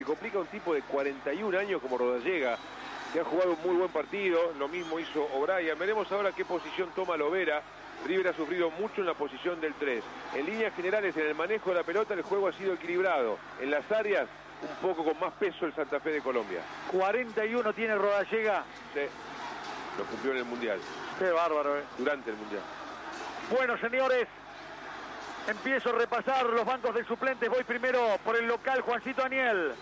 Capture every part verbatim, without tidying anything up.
complica un tipo de cuarenta y un años como Rodallega, que ha jugado un muy buen partido. Lo mismo hizo O'Brien. Veremos ahora qué posición toma Lovera. River ha sufrido mucho en la posición del tres. En líneas generales, en el manejo de la pelota, el juego ha sido equilibrado. En las áreas, un poco con más peso el Santa Fe de Colombia. cuarenta y uno tiene Rodallega. Sí, lo cumplió en el Mundial. Qué bárbaro, ¿eh? Durante el Mundial. Bueno, señores, empiezo a repasar los bancos de suplentes. Voy primero por el local, Juancito Aniel.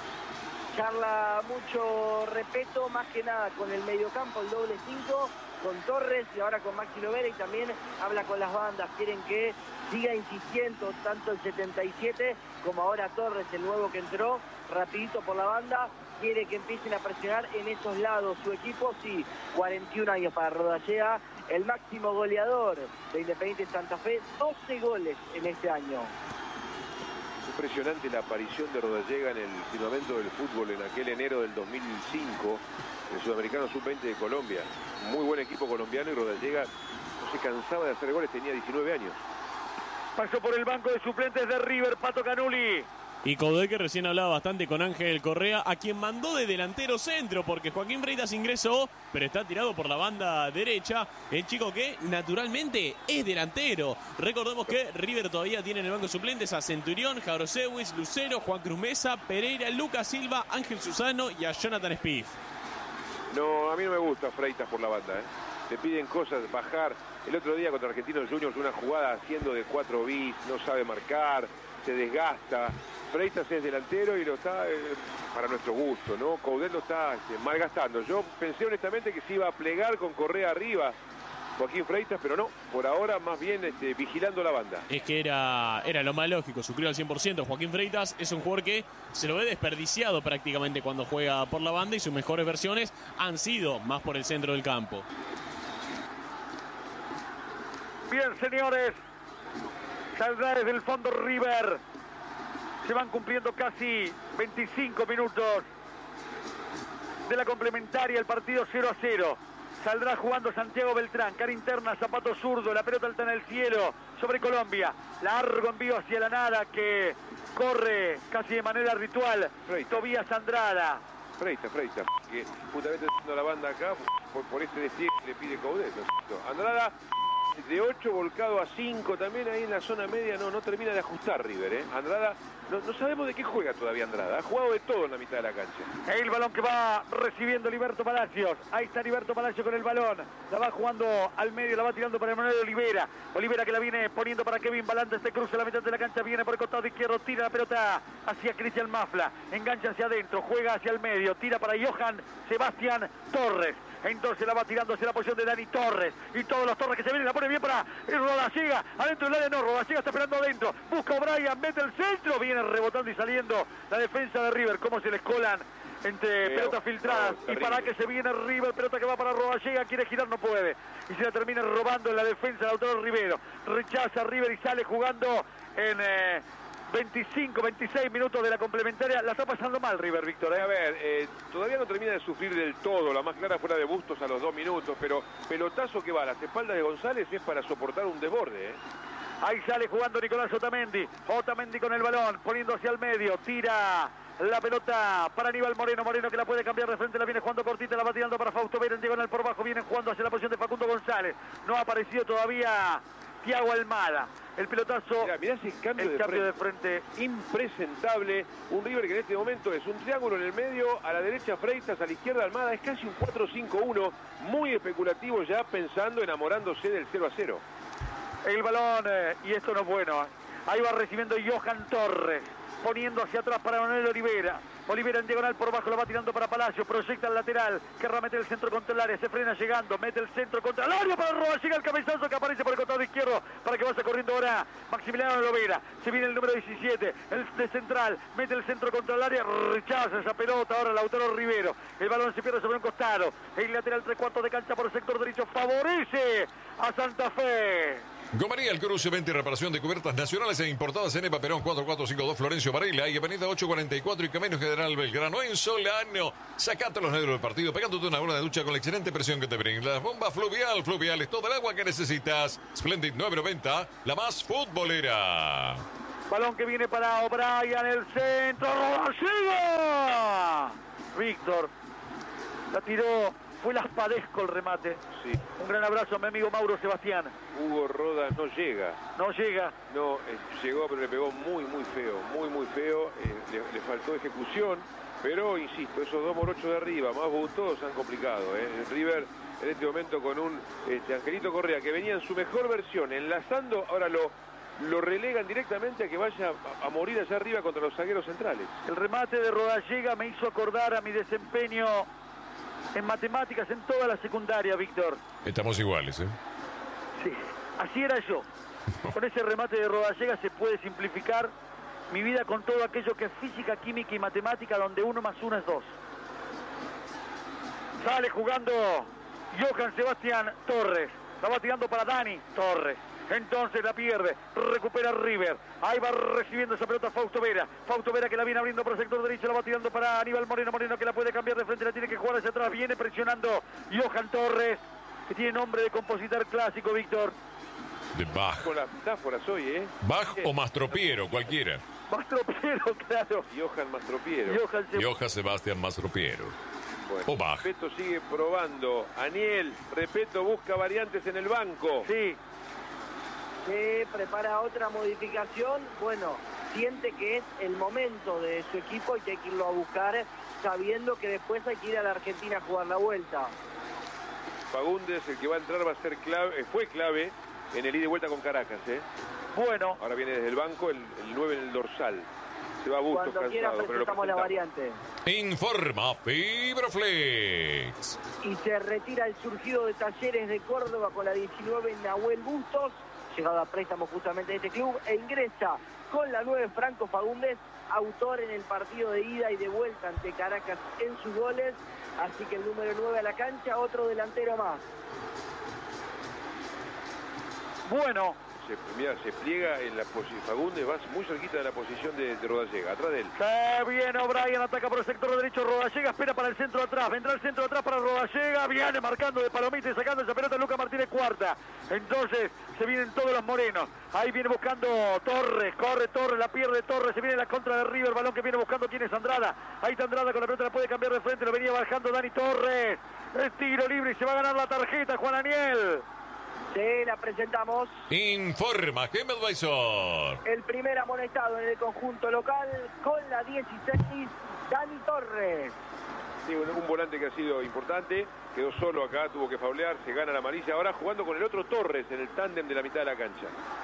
Charla mucho respeto, más que nada con el mediocampo, el doble cinco, con Torres y ahora con Maxi Lovera, y también habla con las bandas. Quieren que siga insistiendo tanto el setenta y siete como ahora Torres, el nuevo que entró, rapidito por la banda. Quiere que empiecen a presionar en esos lados su equipo. Sí, cuarenta y un años para Rodallega, el máximo goleador de Independiente Santa Fe, doce goles en este año. Impresionante la aparición de Rodallega en el firmamento del fútbol en aquel enero del dos mil cinco, el Sudamericano sub veinte de Colombia. Muy buen equipo colombiano, y Rodallega no se cansaba de hacer goles, tenía diecinueve años. Pasó por el banco de suplentes de River, Pato Canuli. Y Coudet, que recién hablaba bastante con Ángel Correa, a quien mandó de delantero centro, porque Joaquín Freitas ingresó, pero está tirado por la banda derecha. El chico que naturalmente es delantero. Recordemos que River todavía tiene en el banco de suplentes a Centurión, Jabrosewicz, Lucero, Juan Cruz Mesa, Pereira, Lucas Silva, Ángel Susano y a Jonathan Spiff. No, a mí no me gusta Freitas por la banda, ¿eh? Le piden cosas, bajar. El otro día contra Argentinos Juniors, una jugada haciendo de cuatro bis, no sabe marcar, se desgasta. Freitas es delantero y lo está eh, para nuestro gusto, ¿no? Coudet lo está este, malgastando. Yo pensé honestamente que se iba a plegar con Correa arriba, Joaquín Freitas, pero no. Por ahora más bien este, vigilando la banda. Es que era, era lo más lógico, suscribió al cien por ciento. Joaquín Freitas es un jugador que se lo ve desperdiciado prácticamente cuando juega por la banda, y sus mejores versiones han sido más por el centro del campo. Bien, señores, saldrá desde el fondo River. Se van cumpliendo casi veinticinco minutos de la complementaria, el partido cero a cero. Saldrá jugando Santiago Beltrán, cara interna, zapato zurdo, la pelota alta en el cielo sobre Colombia. Largo envío hacia la nada que corre casi de manera ritual. Freitas. Tobías Andrada. Freitas, Freitas, que justamente haciendo la banda acá, por, por este despliegue le pide Coudet, ¿no es cierto? Andrada de ocho volcado a cinco, también ahí en la zona media no, no termina de ajustar River, ¿eh? Andrada, no, no sabemos de qué juega todavía Andrada, ha jugado de todo en la mitad de la cancha. El balón que va recibiendo Liberto Palacios. Ahí está Liberto Palacios con el balón. La va jugando al medio, la va tirando para Emanuel Olivera. Olivera que la viene poniendo para Kevin Balanta. Se cruza la mitad de la cancha, viene por el costado izquierdo, tira la pelota hacia Cristian Mafla. Engancha hacia adentro, juega hacia el medio, tira para Johan Sebastián Torres. Entonces la va tirando hacia la posición de Dani Torres. Y todos los Torres que se vienen, la pone bien para Rodallega. Adentro del área no, Rodallega está esperando adentro. Busca O'Brien, mete el centro. Viene rebotando y saliendo la defensa de River. Cómo se les colan entre eh, pelotas filtradas. Oh, y para que se viene River, pelota que va para Rodallega. Quiere girar, no puede. Y se la termina robando en la defensa de Lautaro Rivero. Rechaza River y sale jugando en... Eh, veinticinco, veintiséis minutos de la complementaria. La está pasando mal River, Víctor, ¿eh? A ver, eh, todavía no termina de sufrir del todo. La más clara fuera de Bustos a los dos minutos, pero pelotazo que va a las espaldas de González es para soportar un desborde, ¿eh? Ahí sale jugando Nicolás Otamendi. Otamendi con el balón, poniendo hacia el medio, tira la pelota para Aníbal Moreno. Moreno que la puede cambiar de frente, la viene jugando cortita, la va tirando para Fausto Vera en diagonal por bajo, vienen jugando hacia la posición de Facundo González. No ha aparecido todavía Thiago Almada. El pelotazo, mirá, mirá ese cambio, el de, cambio frente. de frente. Impresentable. Un River que en este momento es un triángulo en el medio, a la derecha Freitas, a la izquierda Almada. Es casi un cuatro cinco uno, muy especulativo, ya pensando, enamorándose del cero a cero. El balón, eh, y esto no es bueno. Ahí va recibiendo Johan Torres, poniendo hacia atrás para Manuel Olivera. Olivera en diagonal por bajo, lo va tirando para Palacio, proyecta el lateral, querrá meter el centro contra el área, se frena llegando, mete el centro contra el área para Roa, llega el cabezazo que aparece por el costado izquierdo, para que vaya corriendo ahora Maximiliano Olivera. Se viene el número diecisiete, el de central, mete el centro contra el área, rechaza esa pelota ahora Lautaro Rivero. El balón se pierde sobre un costado, el lateral tres cuartos de cancha por el sector derecho, favorece a Santa Fe. Gomería, el cruce, venta y reparación de cubiertas nacionales e importadas en Eva Perón cuatro cuatro cinco dos Florencio Varela y Avenida ocho cuarenta y cuatro y Camino General Belgrano en Solano. Sacate los negros del partido pegándote una buena ducha con la excelente presión que te brinda. La bomba fluvial, fluvial es todo el agua que necesitas. Splendid nueve noventa, la más futbolera. Balón que viene para O'Brien, el centro, llega. Víctor, la tiró, fue las Padesco el remate. Sí. Un gran abrazo a mi amigo Mauro Sebastián. Hugo Rodas no llega. No llega. No, eh, llegó, pero le pegó muy, muy feo. Muy, muy feo. Eh, le, le faltó ejecución. Pero, insisto, esos dos morochos de arriba, más Bustos, han complicado. ¿eh? El River, en este momento, con un este, Angelito Correa, que venía en su mejor versión, enlazando, ahora lo, lo relegan directamente a que vaya a, a morir allá arriba contra los zagueros centrales. El remate de Rodallega me hizo acordar a mi desempeño en matemáticas en toda la secundaria, Víctor. Estamos iguales, ¿eh? Sí, así era yo. Con ese remate de Rodallega se puede simplificar mi vida con todo aquello que es física, química y matemática, donde uno más uno es dos. Sale jugando Johan Sebastián Torres. La va tirando para Dani Torres. Entonces la pierde, recupera River. Ahí va recibiendo esa pelota Fausto Vera. Fausto Vera que la viene abriendo por el sector derecho, la va tirando para Aníbal Moreno. Moreno que la puede cambiar de frente, la tiene que jugar hacia atrás. Viene presionando Johan Torres, que tiene nombre de compositor clásico, Víctor. De Bach. Con las metáforas hoy, ¿eh? Bach o Mastropiero, cualquiera. Mastropiero, claro. Johan Mastropiero. Johan Se... Johan Sebastián Mastropiero. Bueno, O Bach. Repeto sigue probando. Aniel, Repeto busca variantes en el banco. Sí. Se prepara otra modificación. Bueno, siente que es el momento de su equipo y que hay que irlo a buscar, sabiendo que después hay que ir a la Argentina a jugar la vuelta. Fagundes, el que va a entrar, va a ser clave, fue clave en el ida y vuelta con Caracas, ¿eh? Bueno. Ahora viene desde el banco el, el nueve en el dorsal. Se va a Bustos Cuando quiera cansado, pero lo presentamos la variante. Informa Fibroflex. Y se retira el surgido de Talleres de Córdoba con la diecinueve Nahuel Bustos, llegado a préstamo justamente de este club, e ingresa con la nueve Franco Fagundes, autor en el partido de ida y de vuelta ante Caracas en sus goles. Así que el número nueve a la cancha, otro delantero más. Bueno. Se, mira, se pliega en la posición. Fagundes va muy cerquita de la posición de, de Rodallega, atrás de él. Se viene O'Brien, ataca por el sector derecho. Rodallega espera para el centro atrás. Vendrá el centro atrás para Rodallega. Viene marcando de palomita y sacando esa pelota Lucas Martínez cuarta. Entonces se vienen todos los morenos. Ahí viene buscando Torres. Corre Torres, la pierde Torres. Se viene la contra de River. Balón que viene buscando. ¿Quién es Andrada? Ahí está Andrada con la pelota. La puede cambiar de frente. Lo venía bajando Dani Torres. El tiro libre y se va a ganar la tarjeta Juan Aniel. Sí, la presentamos. Informa Game Advisor. El primer amonestado en el conjunto local con la dieciséis, Dani Torres. Sí, un, un volante que ha sido importante, quedó solo acá, tuvo que faulear, se gana la amarilla. Ahora jugando con el otro Torres en el tándem de la mitad de la cancha.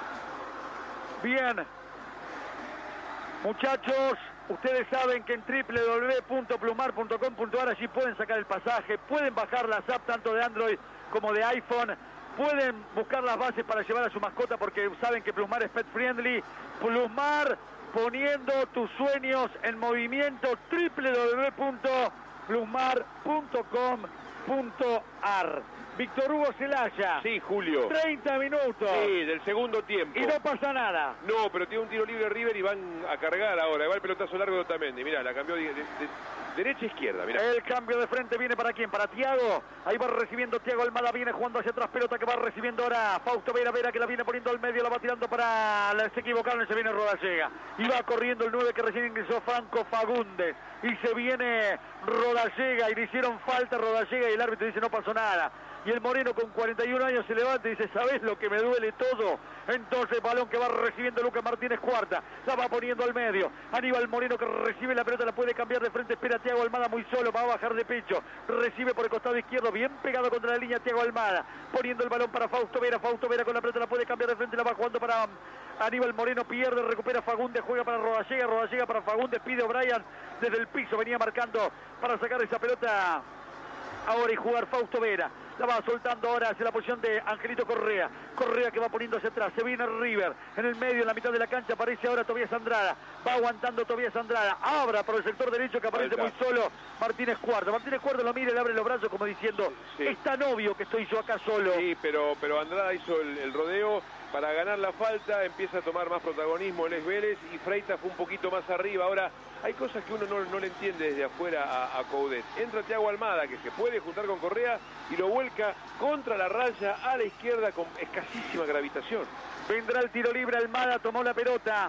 Bien. Muchachos, ustedes saben que en w w w punto plumar punto com punto a r allí pueden sacar el pasaje, pueden bajar las apps tanto de Android como de iPhone. Pueden buscar las bases para llevar a su mascota porque saben que Plusmar es pet friendly. Plusmar, poniendo tus sueños en movimiento. w w w punto plusmar punto com punto a r. Víctor Hugo Celaya. Sí, Julio. treinta minutos. Sí, del segundo tiempo. Y no pasa nada. No, pero tiene un tiro libre River y van a cargar ahora. Va el pelotazo largo de Otamendi. Mirá, la cambió de, de, de derecha a izquierda. Mirá. El cambio de frente viene para quién, para Thiago. Ahí va recibiendo Thiago Almada, viene jugando hacia atrás, pelota que va recibiendo ahora Fausto Vera, Vera que la viene poniendo al medio, la va tirando para... Se equivocaron y se viene Rodallega. Y va corriendo el nueve que recién ingresó Franco Fagundes. Y se viene Rodallega y le hicieron falta a Rodallega y el árbitro dice no pasó nada. Y el Moreno con cuarenta y un años se levanta y dice, ¿sabés lo que me duele todo? Entonces balón que va recibiendo Lucas Martínez cuarta, la va poniendo al medio. Aníbal Moreno que recibe la pelota, la puede cambiar de frente, espera Thiago Almada muy solo, va a bajar de pecho. Recibe por el costado izquierdo, bien pegado contra la línea Thiago Almada. Poniendo el balón para Fausto Vera, Fausto Vera con la pelota, la puede cambiar de frente, la va jugando para Aníbal Moreno, pierde, recupera Fagundes, juega para Rodallega, Rodallega para Fagundes, pide O'Brien desde el piso, venía marcando para sacar esa pelota ahora y jugar Fausto Vera. La va soltando ahora hacia la posición de Angelito Correa. Correa que va poniendo hacia atrás. Se viene River. En el medio, en la mitad de la cancha, aparece ahora Tobías Andrada. Va aguantando Tobías Andrada. Abra por el sector derecho que aparece muy solo Martínez Cuarto. Martínez Cuarto lo mira y le abre los brazos como diciendo, sí, es tan obvio que estoy yo acá solo. Sí, pero, pero Andrada hizo el, el rodeo para ganar la falta. Empieza a tomar más protagonismo Les Vélez y Freitas fue un poquito más arriba. Ahora, hay cosas que uno no, no le entiende desde afuera a, a Coudet. Entra Thiago Almada, que se puede juntar con Correa y lo vuelca contra la raya a la izquierda con escasísima gravitación. Vendrá el tiro libre, Almada tomó la pelota.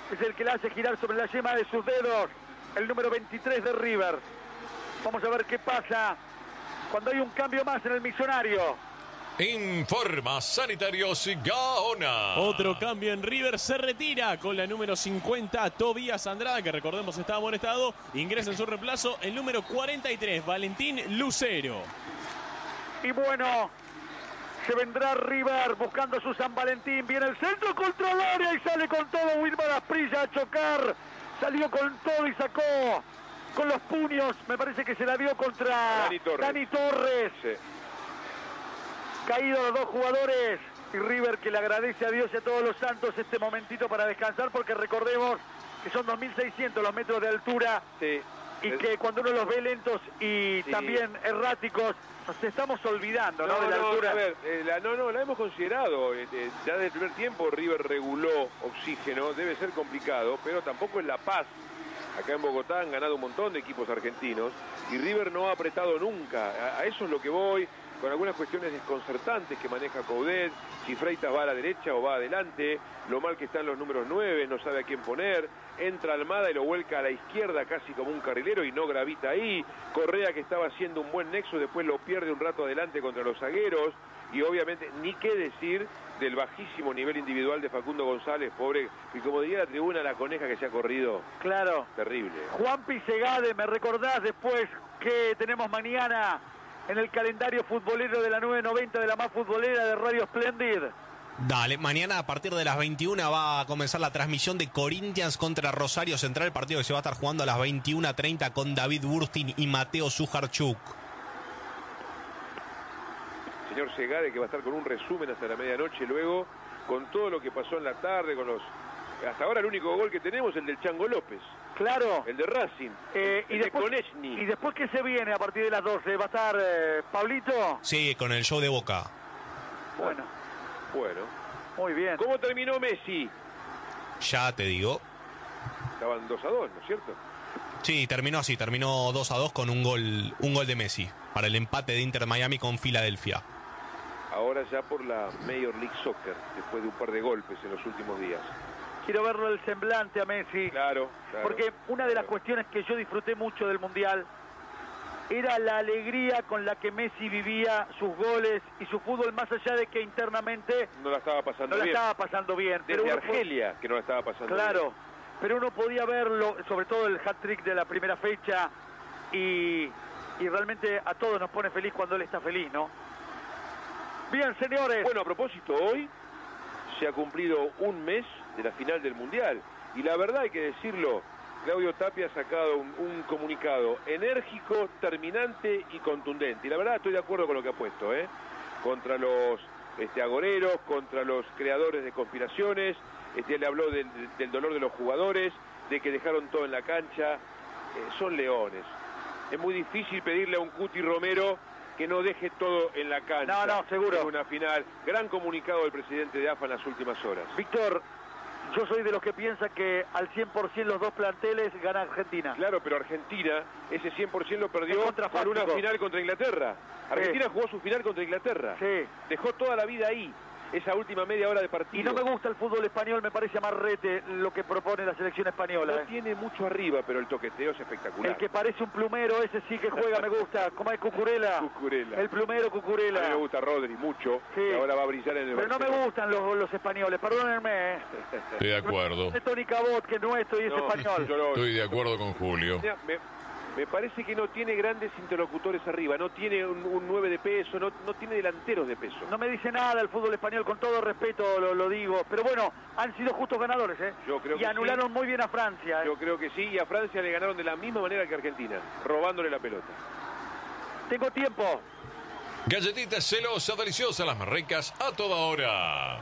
es el que la hace girar sobre la yema de sus dedos, el número veintitrés de River. Vamos a ver qué pasa cuando hay un cambio más en el Millonario. Informa Sanitarios Gaona. Otro cambio en River, se retira con la número cincuenta, Tobías Andrada, que recordemos estaba en buen estado. Ingresa en su reemplazo el número cuarenta y tres, Valentín Lucero. Y bueno, se vendrá River buscando su San Valentín. Viene el centro contra el área y sale con todo Wilmar Asprilla a chocar. Salió con todo y sacó con los puños. Me parece que se la dio contra Dani Torres. Dani Torres. Sí. Caídos los dos jugadores. Y River que le agradece a Dios y a todos los santos este momentito para descansar, porque recordemos que son dos mil seiscientos los metros de altura. Sí. Y que cuando uno los ve lentos y Sí. también erráticos, nos estamos olvidando, ¿no? No, de la no, altura. a ver, eh, la, no, no, la hemos considerado. Eh, eh, ya desde el primer tiempo River reguló oxígeno, debe ser complicado, pero tampoco en La Paz. Acá en Bogotá han ganado un montón de equipos argentinos y River no ha apretado nunca. A, a eso es lo que voy, con algunas cuestiones desconcertantes que maneja Coudet, si Freitas va a la derecha o va adelante, lo mal que están los números nueve, no sabe a quién poner, entra Almada y lo vuelca a la izquierda casi como un carrilero y no gravita ahí, Correa que estaba haciendo un buen nexo, después lo pierde un rato adelante contra los zagueros, y obviamente ni qué decir del bajísimo nivel individual de Facundo González, pobre, y como diría la tribuna, la coneja que se ha corrido. Claro. Terrible. Juanpi Segade, ¿me recordás después que tenemos mañana en el calendario futbolero de la nueve noventa de la más futbolera de Radio Splendid? Dale, mañana a partir de las veintiuna va a comenzar la transmisión de Corinthians contra Rosario Central, partido que se va a estar jugando a las veintiuna treinta con David Burstin y Mateo Sujarchuk. Señor Segade, que va a estar con un resumen hasta la medianoche luego, con todo lo que pasó en la tarde, con los... Hasta ahora el único gol que tenemos es el del Chango López. Claro. El de Racing. Eh, el y, de después, Konechny. y después que se viene a partir de las doce, ¿va a estar eh, Pablito? Sí, con el show de Boca. Bueno, Bueno. muy bien. ¿Cómo terminó Messi? Ya te digo. Estaban dos a dos, ¿no es cierto? Sí, terminó así, terminó dos a dos con un gol, un gol de Messi para el empate de Inter Miami con Filadelfia. Ahora ya por la Major League Soccer, después de un par de golpes en los últimos días. Quiero verlo el semblante a Messi. Claro, claro. Porque una de las claro. cuestiones que yo disfruté mucho del Mundial era la alegría con la que Messi vivía sus goles y su fútbol, más allá de que internamente No la estaba pasando no la bien. estaba pasando bien. Desde uno Argelia, que no la estaba pasando po- Claro, bien. pero uno podía verlo, sobre todo el hat-trick de la primera fecha, y, y realmente a todos nos pone feliz cuando él está feliz, ¿no? Bien, señores. Bueno, a propósito, hoy se ha cumplido un mes de la final del Mundial. Y la verdad hay que decirlo, Claudio Tapia ha sacado un, un comunicado enérgico, terminante y contundente. Y la verdad estoy de acuerdo con lo que ha puesto, ¿eh? Contra los este, agoreros, contra los creadores de conspiraciones. Este, le habló del, del dolor de los jugadores, de que dejaron todo en la cancha. Eh, son leones. Es muy difícil pedirle a un Cuti Romero que no deje todo en la cancha. No, no, seguro. En una final. Gran comunicado del presidente de A F A en las últimas horas. Víctor, yo soy de los que piensa que al cien por ciento los dos planteles gana Argentina. Claro, pero Argentina ese cien por ciento lo perdió Es contrafáctico. por una final contra Inglaterra. Argentina Sí. jugó su final contra Inglaterra. Sí. Dejó toda la vida ahí, esa última media hora de partido. Y no me gusta el fútbol español, me parece amarrete lo que propone la selección española. No ¿eh? tiene mucho arriba, pero el toqueteo es espectacular. El que parece un plumero, ese sí que juega, me gusta. ¿Cómo es Cucurella? Cucurella. El plumero A Cucurella. mí me gusta Rodri mucho, Sí. y ahora va a brillar en el Pero no me Barcelona. gustan los, los españoles, perdónenme. ¿eh? Estoy de acuerdo. Es Tony Cabot, que es nuestro y es No, español. yo no- Estoy de acuerdo con Julio. Mira, Me, me parece que no tiene grandes interlocutores arriba, no tiene un, un nueve de peso, no, no tiene delanteros de peso. No me dice nada el fútbol español, con todo respeto lo, lo digo. Pero bueno, han sido justos ganadores, ¿eh? Yo creo y que anularon sí. muy bien a Francia. ¿eh? Yo creo que sí, y a Francia le ganaron de la misma manera que a Argentina, robándole la pelota. Tengo tiempo. Galletitas celosas, deliciosas, las más ricas a toda hora.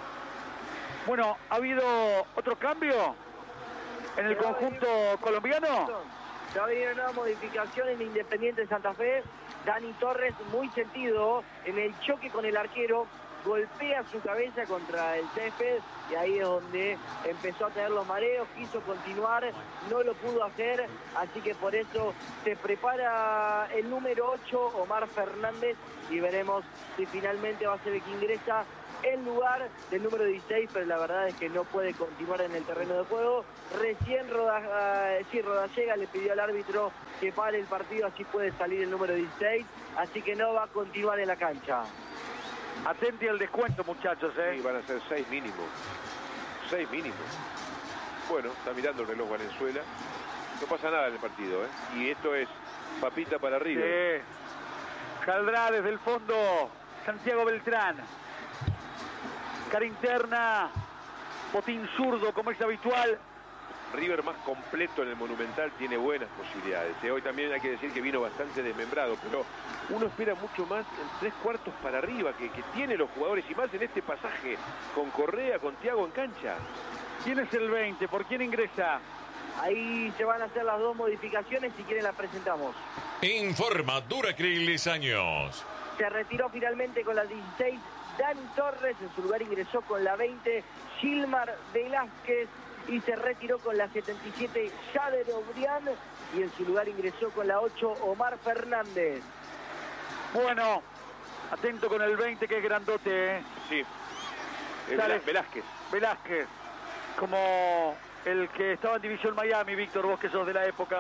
Bueno, ¿ha habido otro cambio en el Se va a conjunto venir- colombiano? Se va a venir una nueva modificación en Independiente de Santa Fe. Dani Torres, muy sentido en el choque con el arquero, golpea su cabeza contra el césped y ahí es donde empezó a tener los mareos, quiso continuar, no lo pudo hacer, así que por eso se prepara el número ocho, Omar Fernández, y veremos si finalmente va a ser el que ingresa en lugar del número dieciséis, pero la verdad es que no puede continuar en el terreno de juego. Recién Roda, uh, sí, Rodallega le pidió al árbitro que pare el partido, así puede salir el número dieciséis, así que no va a continuar en la cancha. Atenti al descuento, muchachos, ¿eh? Sí, van a ser seis mínimos. Seis mínimos. Bueno, está mirando el reloj Valenzuela. No pasa nada en el partido, ¿eh? Y esto es papita para arriba. Sí. Saldrá desde el fondo Santiago Beltrán. Cara interna. Botín zurdo, como es habitual. River más completo en el Monumental tiene buenas posibilidades. ¿eh? Hoy también hay que decir que vino bastante desmembrado, pero uno espera mucho más en tres cuartos para arriba que, que tiene los jugadores, y más en este pasaje con Correa, con Thiago en cancha. ¿Quién es el veinte? ¿Por quién ingresa? Ahí se van a hacer las dos modificaciones, si quieren las presentamos. Informa Duracril años. Se retiró finalmente con la dieciséis Dani Torres, en su lugar ingresó con la veinte Gilmar Velázquez, y se retiró con la setenta y siete Yader Obrián, y en su lugar ingresó con la ocho Omar Fernández. Bueno, atento con el veinte, que es grandote, ¿eh? Sí, es Dale. Velázquez. Velázquez, como el que estaba en División Miami, Víctor, vos que sos de la época.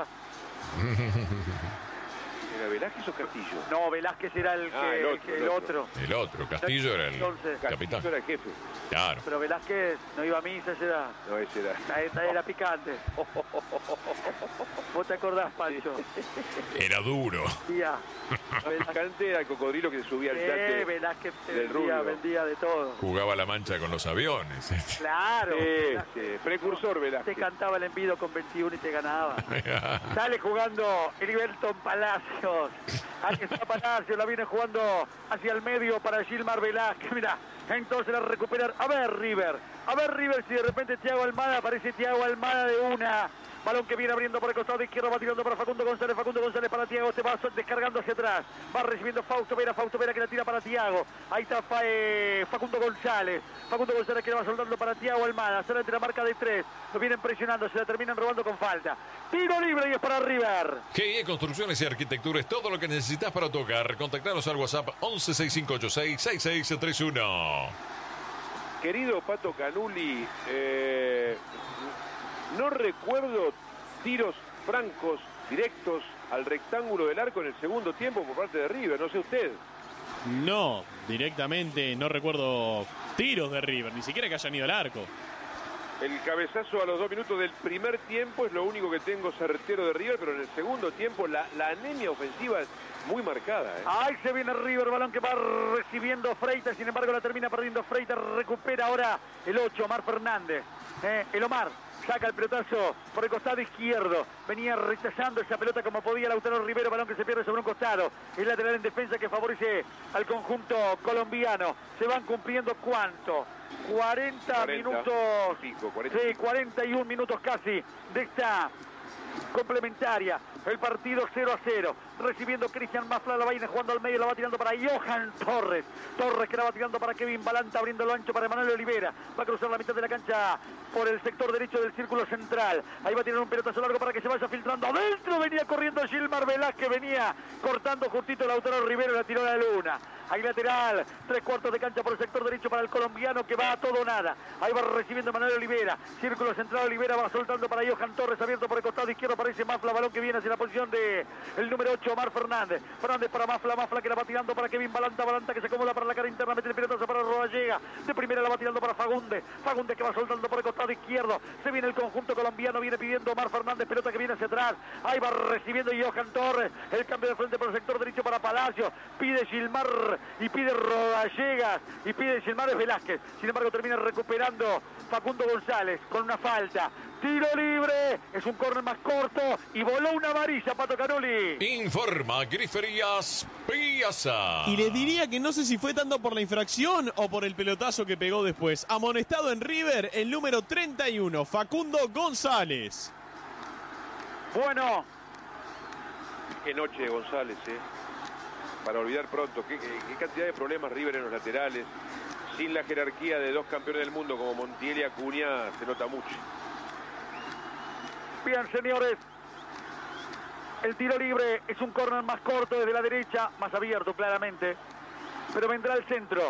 ¿Era Velázquez o Castillo? No, Velázquez era el, que, Ah, el otro, el, que- el el otro. otro. El otro, Castillo era el Entonces, capitán. Castillo era el jefe. Claro. Pero Velázquez no iba a misa, esa era, No, ese era. esa era picante. ¿Vos te acordás, Pancho? Era duro. Tía, Picante era el cocodrilo que subía al eh, yate. Velázquez del vendía, rubio. vendía de todo. Jugaba la mancha con los aviones. Claro. Sí, Velázquez. sí, precursor Te Velázquez. cantaba el envido con veintiuno y te ganaba. Sale jugando Heriberto Palacios. Aquí está Palacios, la viene jugando hacia el medio para Gilmar Velázquez. Mira, entonces la recuperar. A ver, River. A ver, River, si de repente Thiago Almada, aparece Thiago Almada de una. Balón que viene abriendo por el costado izquierdo, va tirando para Facundo González, Facundo González para Thiago, se va descargando hacia atrás, va recibiendo Fausto Vera, Fausto Vera que la tira para Thiago, ahí está eh, Facundo González, Facundo González que la va soltando para Thiago Almada, sale entre la marca de tres, lo vienen presionando, se la terminan robando con falta, tiro libre y es para River. G I E Construcciones y Arquitectura es todo lo que necesitas para tu hogar. Contactanos al WhatsApp once seis cinco ocho seis seis seis tres uno. Querido Pato Canuli, eh, no recuerdo tiros francos, directos al rectángulo del arco en el segundo tiempo por parte de River, no sé usted. No, directamente no recuerdo tiros de River, ni siquiera que hayan ido al arco. El cabezazo a los dos minutos del primer tiempo es lo único que tengo certero de River, pero en el segundo tiempo la, la anemia ofensiva es muy marcada. ¿eh? Ahí se viene River, balón que va recibiendo Freitas, sin embargo la termina perdiendo Freitas, recupera ahora el ocho, Omar Fernández, eh, el Omar. Saca el pelotazo por el costado izquierdo. Venía rechazando esa pelota como podía Lautaro Rivero. Balón que se pierde sobre un costado. El lateral en defensa que favorece al conjunto colombiano. Se van cumpliendo ¿cuánto? cuarenta, cuarenta minutos. y pico, cuarenta. Sí, cuarenta y un minutos casi de esta complementaria. El partido cero a cero. Recibiendo Cristian Mafla, la va a ir jugando al medio, la va tirando para Johan Torres. Torres que la va tirando para Kevin Balanta, abriendo lo ancho para Emanuel Olivera. Va a cruzar la mitad de la cancha por el sector derecho del círculo central. Ahí va a tirar un pelotazo largo para que se vaya filtrando adentro. Venía corriendo Gilmar Velázquez, venía cortando justito Lautaro Rivero, la tiró a la luna. Ahí lateral, tres cuartos de cancha por el sector derecho para el colombiano que va a todo o nada. Ahí va recibiendo Manuel Olivera. Círculo central, Olivera va soltando para Johan Torres, abierto por el costado izquierdo, aparece Mafla, balón que viene hacia la posición de el número ocho, Omar Fernández. Fernández para Mafla, Mafla que la va tirando para Kevin Balanta, Balanta que se acomoda para la cara interna, mete el pelotazo para Rodallega. De primera la va tirando para Fagundes. Fagundes que va soltando por el costado izquierdo. Se viene el conjunto colombiano, viene pidiendo Omar Fernández, pelota que viene hacia atrás. Ahí va recibiendo Johan Torres. El cambio de frente por el sector derecho para Palacio. Pide Gilmar y pide Rodallegas y pide Gilmar Velázquez. Sin embargo termina recuperando Facundo González con una falta. Tiro libre, es un córner más corto y voló una amarilla, Pato Canoli. Informa Griferías Piazza. Y les diría que no sé si fue tanto por la infracción o por el pelotazo que pegó después. Amonestado en River, el número treinta y uno, Facundo González. Bueno, Qué noche de González, ¿eh? Para olvidar pronto, qué, qué, qué cantidad de problemas River en los laterales. Sin la jerarquía de dos campeones del mundo como Montiel y Acuña se nota mucho. bien señores, el tiro libre es un córner más corto desde la derecha, más abierto claramente, pero vendrá al centro.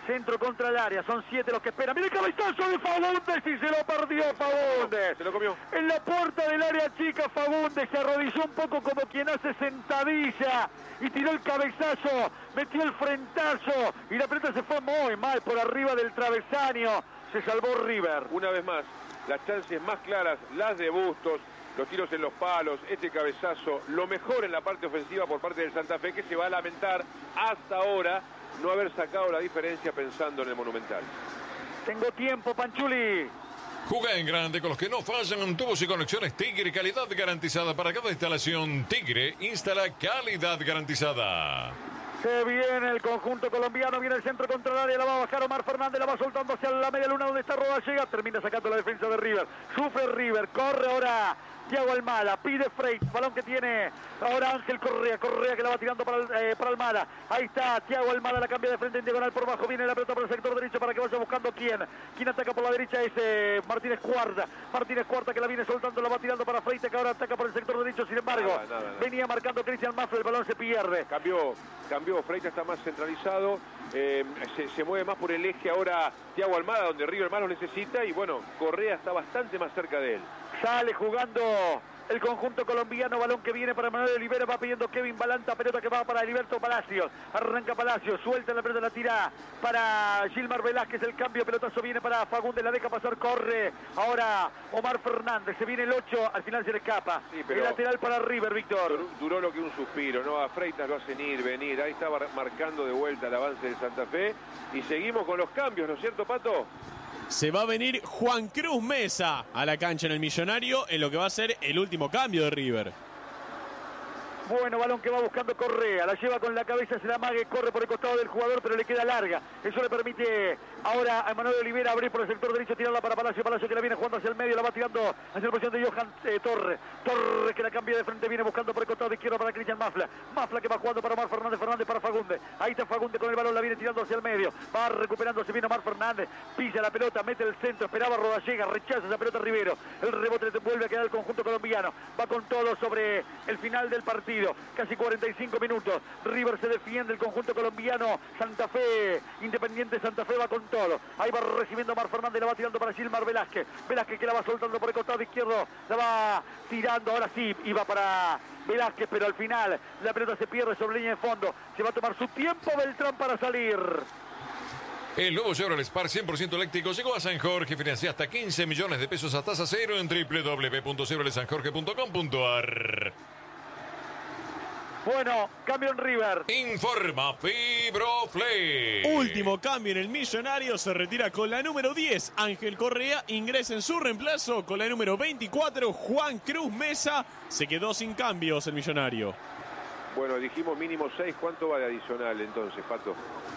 Centro contra el área, son siete los que esperan. ¡Mira el cabezazo de Fagundes y se lo perdió Fagundes! Se lo comió. En la puerta del área chica Fagundes se arrodilló un poco como quien hace sentadilla y tiró el cabezazo, metió el frentazo y la pelota se fue muy mal por arriba del travesaño. Se salvó River. Una vez más, las chances más claras, las de Bustos, los tiros en los palos, este cabezazo, lo mejor en la parte ofensiva por parte del Santa Fe, que se va a lamentar hasta ahora no haber sacado la diferencia pensando en el Monumental. Tengo tiempo, Panchuli. Juega en grande con los que no fallan. Tubos y conexiones Tigre, calidad garantizada para cada instalación. Tigre instala calidad garantizada. Se viene el conjunto colombiano, viene el centro contra el área, la va a bajar Omar Fernández, la va soltando hacia la media luna donde está Rodallega, termina sacando la defensa de River. Sufre River, corre ahora Thiago Almada, pide Frey, balón que tiene ahora Ángel Correa, Correa que la va tirando para, eh, para Almada, ahí está Thiago Almada, la cambia de frente en diagonal por bajo, viene la pelota por el sector derecho para que vaya buscando quién, quién ataca por la derecha es eh, Martínez Cuarta, Martínez Cuarta que la viene soltando, la va tirando para Freite que ahora ataca por el sector derecho, sin embargo, nada, nada, nada. venía marcando Cristian Mafra, el balón se pierde. Cambió, cambió, Freite está más centralizado, eh, se, se mueve más por el eje ahora Thiago Almada, donde River más lo necesita, y bueno, Correa está bastante más cerca de él. Sale jugando el conjunto colombiano, balón que viene para Manuel Olivera, va pidiendo Kevin Balanta, pelota que va para Heriberto Palacios, arranca Palacios, suelta la pelota, la tira para Gilmar Velázquez, el cambio, pelotazo viene para Fagundes, la deja pasar, corre, ahora Omar Fernández, se viene el ocho, al final se le escapa, sí, pero el lateral para River, Víctor. Duró, duró lo que un suspiro, ¿no? A Freitas lo hacen ir, venir, ahí estaba marcando de vuelta el avance de Santa Fe, y seguimos con los cambios, ¿no es cierto, Pato? Se va a venir Juan Cruz Mesa a la cancha en el Millonario en lo que va a ser el último cambio de River. Bueno, balón que va buscando Correa, la lleva con la cabeza, se la amague, corre por el costado del jugador, pero le queda larga. Eso le permite ahora a Manuel Olivera abrir por el sector derecho, tirarla para Palacio, Palacio que la viene jugando hacia el medio, la va tirando hacia la posición de Johan eh, Torres. Torres que la cambia de frente, viene buscando por el costado de izquierda para Cristian Mafla. Mafla que va jugando para Omar Fernández, Fernández para Fagundes. Ahí está Fagundes con el balón, la viene tirando hacia el medio, va recuperando, se viene Omar Fernández, pisa la pelota, mete el centro, esperaba Rodallega, rechaza esa pelota Rivero. El rebote le vuelve a quedar el conjunto colombiano, va con todo sobre el final del partido, casi cuarenta y cinco minutos. River se defiende, el conjunto colombiano. Santa Fe, Independiente Santa Fe va con todo. Ahí va recibiendo Omar Fernández, la va tirando para Gilmar Velázquez. Velázquez que la va soltando por el costado izquierdo, la va tirando, ahora sí, iba para Velázquez, pero al final la pelota se pierde sobre línea de fondo. Se va a tomar su tiempo Beltrán para salir. El nuevo Chevrolet Spark cien por ciento eléctrico llegó a San Jorge. Financia hasta quince millones de pesos a tasa cero en doble u doble u doble u punto chevrolet san jorge punto com punto a r. Bueno, cambio en River. Informa Fibroflex. Último cambio en el Millonario. Se retira con la número diez, Ángel Correa. Ingresa en su reemplazo con la número veinticuatro, Juan Cruz Mesa. Se quedó sin cambios el Millonario. Bueno, dijimos mínimo seis. ¿Cuánto va de adicional entonces, Pato?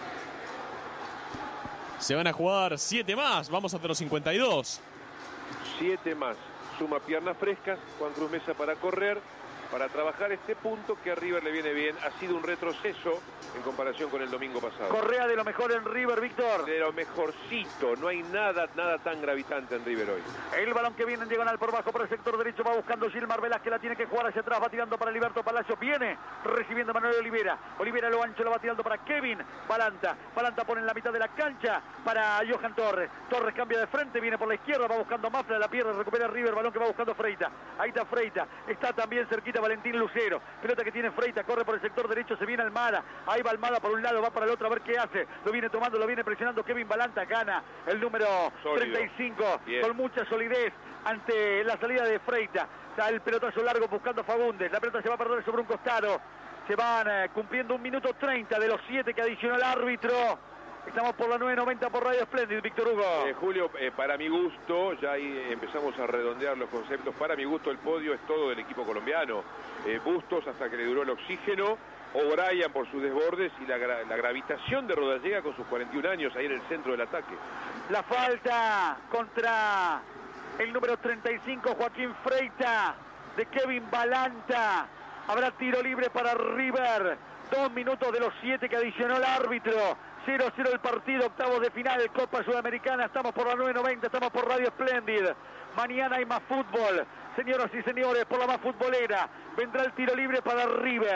Se van a jugar siete más. Vamos hasta los cincuenta y dos. siete más. Suma piernas frescas. Juan Cruz Mesa para correr, para trabajar este punto que a River le viene bien. Ha sido un retroceso en comparación con el domingo pasado. Correa de lo mejor en River, Víctor. De lo mejorcito. No hay nada, nada tan gravitante en River hoy. El balón que viene en diagonal por bajo por el sector derecho, va buscando Gilmar Velázquez, la tiene que jugar hacia atrás, va tirando para Heriberto Palacios, viene recibiendo Manuel Olivera. Olivera lo ancho, lo va tirando para Kevin Balanta. Balanta pone en la mitad de la cancha para Johan Torres. Torres cambia de frente, viene por la izquierda, va buscando Mafra, la pierde, recupera River, balón que va buscando Freita. Ahí está Freita, está también cerquita Valentín Lucero. Pelota que tiene Freita, corre por el sector derecho, se viene Almada. Ahí va Almada por un lado, va para el otro a ver qué hace. Lo viene tomando, lo viene presionando Kevin Balanta, gana el número Sólido. treinta y cinco. Bien. Con mucha solidez ante la salida de Freita. Está el pelotazo largo buscando Fagundes. La pelota se va a perder sobre un costado. Se van eh, cumpliendo un minuto treinta de los siete que adicionó el árbitro. Estamos por la nueve noventa por Radio Splendid, Víctor Hugo. Eh, Julio, eh, para mi gusto, ya ahí empezamos a redondear los conceptos. Para mi gusto, el podio es todo del equipo colombiano. Eh, Bustos hasta que le duró el oxígeno. O'Brien por sus desbordes y la, gra la gravitación de Rodallega con sus cuarenta y un años ahí en el centro del ataque. La falta contra el número treinta y cinco, Joaquín Freita, de Kevin Balanta. Habrá tiro libre para River. Dos minutos de los siete que adicionó el árbitro. cero a cero el partido, octavos de final, Copa Sudamericana. Estamos por la nueve noventa, estamos por Radio Splendid. Mañana hay más fútbol. Señoras y señores, por la más futbolera, vendrá el tiro libre para River.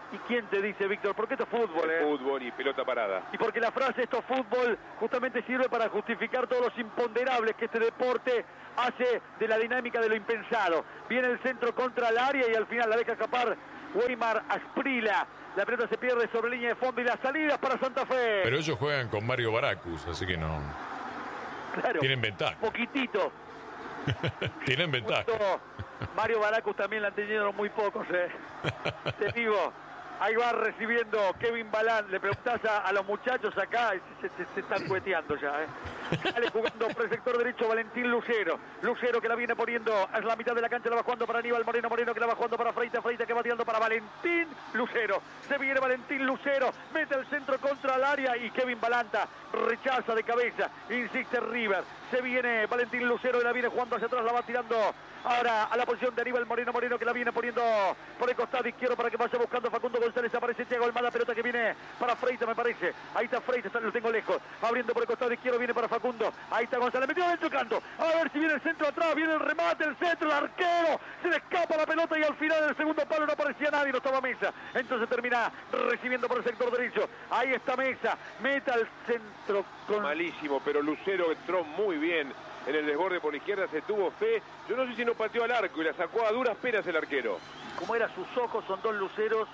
¿Y quién te dice, Víctor? Porque esto es fútbol, ¿eh? Fútbol y pelota parada. Y porque la frase esto es fútbol justamente sirve para justificar todos los imponderables que este deporte hace de la dinámica de lo impensado. Viene el centro contra el área y al final la deja escapar Weimar Asprila. La pelota se pierde sobre línea de fondo y las salidas para Santa Fe. Pero ellos juegan con Mario Baracus, así que no. Claro, tienen ventaja. Poquitito. Tienen ventaja. Mario Baracus también la han tenido muy pocos, ¿eh? Te digo, ahí va recibiendo Kevin Balán. Le preguntás a, a los muchachos acá y se, se, se están cueteando ya, ¿eh? Sale jugando por el sector derecho Valentín Lucero. Lucero que la viene poniendo a la mitad de la cancha, la va jugando para Aníbal Moreno. Moreno que la va jugando para Freitas. Freitas que va tirando para Valentín Lucero. Se viene Valentín Lucero. Mete el centro contra el área y Kevin Balanta rechaza de cabeza. Insiste River. Se viene Valentín Lucero y la viene jugando hacia atrás. La va tirando ahora a la posición de Aníbal Moreno. Moreno que la viene poniendo por el costado izquierdo para que vaya buscando Facundo González. Aparece Thiago Almada. Pelota que viene para Freitas, me parece. Ahí está Freitas, lo tengo lejos. Abriendo por el costado izquierdo, viene para Facundo. Ahí está González, metió dentro canto. A ver si viene el centro atrás, viene el remate, el centro, el arquero. Se le escapa la pelota y al final del segundo palo no aparecía nadie, no estaba Mesa. Entonces termina recibiendo por el sector derecho. Ahí está Mesa, meta al centro. Con... Malísimo, pero Lucero entró muy bien en el desborde por la izquierda, se tuvo fe. Yo no sé si no pateó al arco y la sacó a duras penas el arquero. Como era sus ojos, son dos luceros.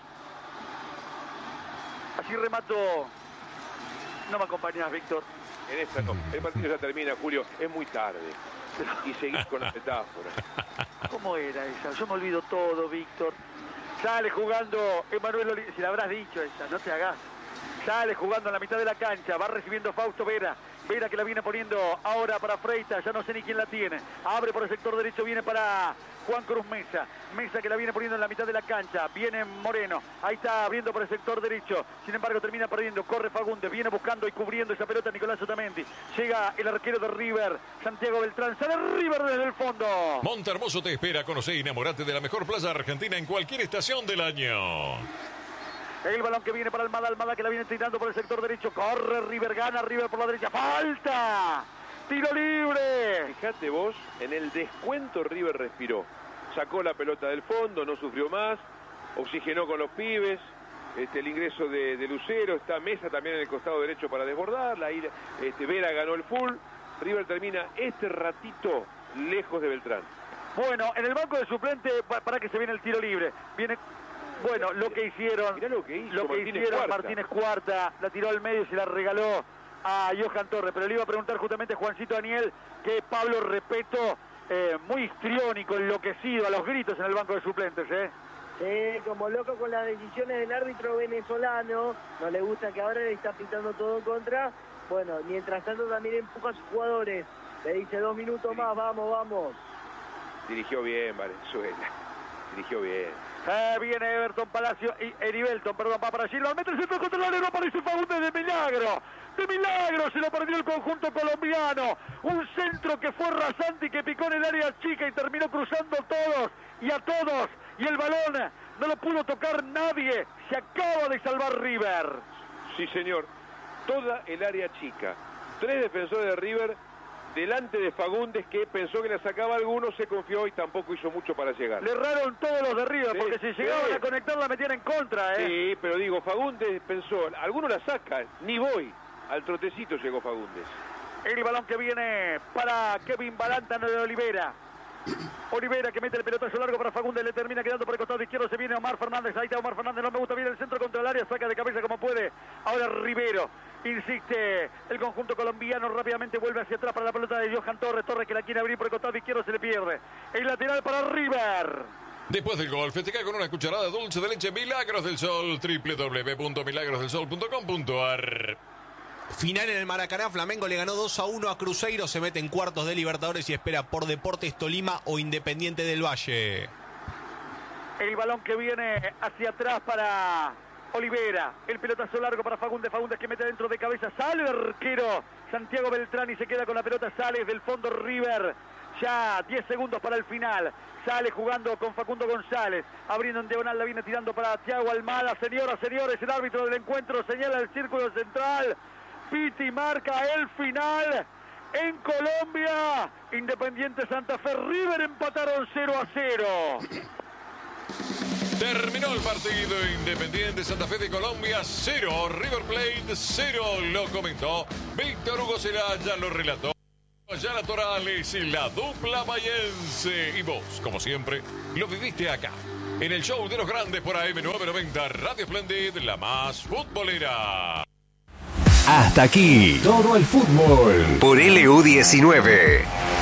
Así remato. No me acompañás, Víctor. En esta no. El partido ya termina, Julio. Es muy tarde. Y seguís con la metáfora. ¿Cómo era esa? Yo me olvido todo, Víctor. Sale jugando Emanuel Oliveira. Si la habrás dicho esa, no te hagas. Sale jugando en la mitad de la cancha. Va recibiendo Fausto Vera. Vera que la viene poniendo ahora para Freitas. Ya no sé ni quién la tiene. Abre por el sector derecho. Viene para Juan Cruz Mesa. Mesa que la viene poniendo en la mitad de la cancha. Viene Moreno. Ahí está abriendo por el sector derecho. Sin embargo termina perdiendo. Corre Fagundes. Viene buscando y cubriendo esa pelota Nicolás Otamendi. Llega el arquero de River. Santiago Beltrán. Sale River desde el fondo. Montehermoso te espera. Conoce y enamorate de la mejor playa argentina en cualquier estación del año. El balón que viene para Almada, Almada que la viene tirando por el sector derecho. Corre River, gana River por la derecha. ¡Falta! ¡Tiro libre! Fíjate vos, en el descuento River respiró. Sacó la pelota del fondo, no sufrió más. Oxigenó con los pibes. Este, el ingreso de, de Lucero. Está Mesa también en el costado derecho para desbordarla. Ahí, este, Vera ganó el full. River termina este ratito lejos de Beltrán. Bueno, en el banco de suplente, para que se viene el tiro libre. Viene... Bueno, lo que hicieron, Mirá lo que hizo lo que Martínez hicieron Cuarta. Martínez Cuarta, la tiró al medio y se la regaló a Johan Torres. Pero le iba a preguntar justamente a Juancito Daniel que Pablo Repeto, eh, muy histriónico, enloquecido, a los gritos en el banco de suplentes, ¿eh? Sí, como loco con las decisiones del árbitro venezolano. No le gusta que ahora le está pitando todo en contra. Bueno, mientras tanto también empuja a sus jugadores. Le dice dos minutos más, vamos, vamos. Dirigió bien Valenzuela. Dirigió bien. Eh, viene Everton Palacio y Erivelton, perdón, va para allí, lo mete el centro contra el área, no aparece Fagundes de milagro, de milagro se lo perdió el conjunto colombiano, un centro que fue rasante y que picó en el área chica y terminó cruzando todos y a todos, y el balón no lo pudo tocar nadie, se acaba de salvar River. Sí, señor, toda el área chica, tres defensores de River delante de Fagundes, que pensó que la sacaba alguno, se confió y tampoco hizo mucho para llegar. Le erraron todos los de River, Sí, porque si llegaban sí. a conectar la metían en contra, ¿eh? Sí, pero digo, Fagundes pensó, alguno la saca, ni voy. Al trotecito llegó Fagundes. El balón que viene para Kevin Balanta de Olivera. Olivera que mete el pelotazo largo para Fagundes, le termina quedando por el costado izquierdo, se viene Omar Fernández, ahí está Omar Fernández, no me gusta bien el centro contra el área, saca de cabeza como puede, ahora Rivero, insiste el conjunto colombiano, rápidamente vuelve hacia atrás para la pelota de Johan Torres, Torres que la quiere abrir por el costado izquierdo, se le pierde, el lateral para River. Después del gol, festeja con una cucharada dulce de leche Milagros del Sol, doble u doble u doble u punto milagros del sol punto com punto a r. Final en el Maracaná, Flamengo le ganó dos a uno a Cruzeiro, se mete en cuartos de Libertadores y espera por Deportes Tolima o Independiente del Valle. El balón que viene hacia atrás para Olivera, el pelotazo largo para Fagundes, Fagundes que mete dentro de cabeza, sale el arquero Santiago Beltrán y se queda con la pelota, sale del fondo River, ya diez segundos para el final, sale jugando con Facundo González, abriendo en diagonal, la viene tirando para Thiago Almada, señoras, señores, el árbitro del encuentro señala el círculo central, Piti marca el final en Colombia, Independiente Santa Fe, River empataron cero a cero. Terminó el partido. Independiente Santa Fe de Colombia cero, River Plate cero. Lo comentó Víctor Hugo Celaya, lo relató Yana Torales y la dupla mayense. Y vos, como siempre, lo viviste acá, en el show de los grandes por A M novecientos noventa, Radio Splendid, la más futbolera. Hasta aquí, todo el fútbol por L U diecinueve.